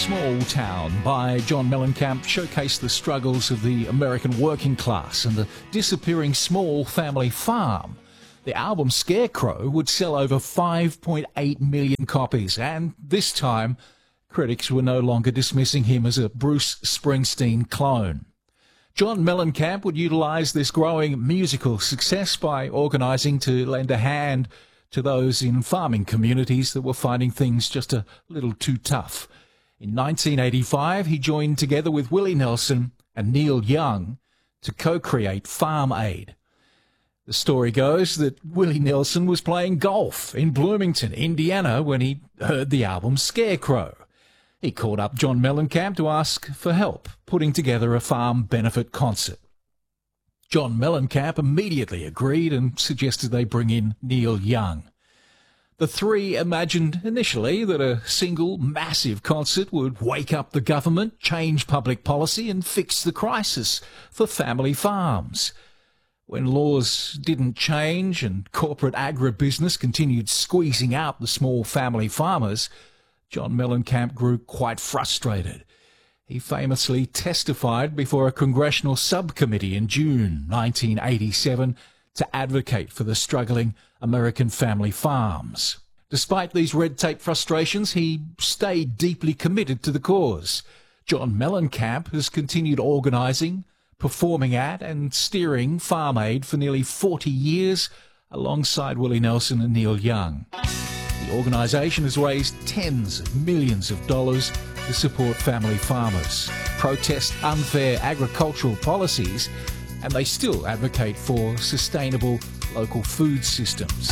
Small Town by John Mellencamp showcased the struggles of the American working class and the disappearing small family farm. The album Scarecrow would sell over 5.8 million copies, and this time critics were no longer dismissing him as a Bruce Springsteen clone. John Mellencamp would utilise this growing musical success by organising to lend a hand to those in farming communities that were finding things just a little too tough. In 1985, he joined together with Willie Nelson and Neil Young to co-create Farm Aid. The story goes that Willie Nelson was playing golf in Bloomington, Indiana, when he heard the album Scarecrow. He called up John Mellencamp to ask for help putting together a farm benefit concert. John Mellencamp immediately agreed and suggested they bring in Neil Young. The three imagined initially that a single massive concert would wake up the government, change public policy and fix the crisis for family farms. When laws didn't change and corporate agribusiness continued squeezing out the small family farmers, John Mellencamp grew quite frustrated. He famously testified before a congressional subcommittee in June 1987 to advocate for the struggling American family farms. Despite these red tape frustrations, he stayed deeply committed to the cause. John Mellencamp has continued organising, performing at and steering Farm Aid for nearly 40 years alongside Willie Nelson and Neil Young. The organisation has raised tens of millions of dollars to support family farmers, protest unfair agricultural policies, and they still advocate for sustainable local food systems.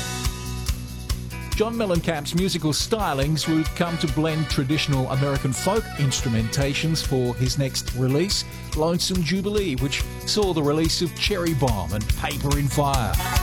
John Mellencamp's musical stylings would come to blend traditional American folk instrumentations for his next release, Lonesome Jubilee, which saw the release of Cherry Bomb and Paper in Fire.